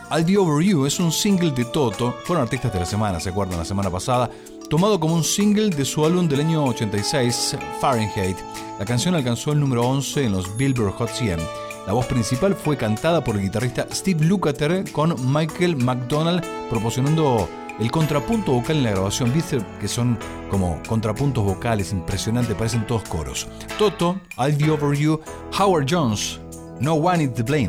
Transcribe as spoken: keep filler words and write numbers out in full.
I'll Be Over You es un single de Toto, fueron artistas de la semana, ¿se acuerdan? La semana pasada, tomado como un single de su álbum del año ochenta y seis, Fahrenheit. La canción alcanzó el número once en los Billboard Hot cien. La voz principal fue cantada por el guitarrista Steve Lukather con Michael McDonald proporcionando el contrapunto vocal en la grabación. Viste que son como contrapuntos vocales impresionantes, parecen todos coros. Toto, I'll Be Over You, Howard Jones, No One Is to Blame.